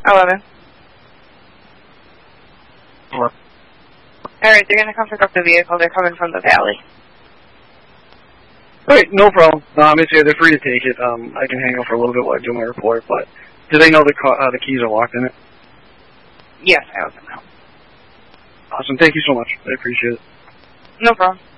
11. What? Alright, they're gonna come pick up the vehicle. They're coming from the valley. Wait, no problem. They're free to take it. I can hang out for a little bit while I do my report, but do they know the keys are locked in it? Yes, I let them know. Awesome. Thank you so much. I appreciate it. No problem.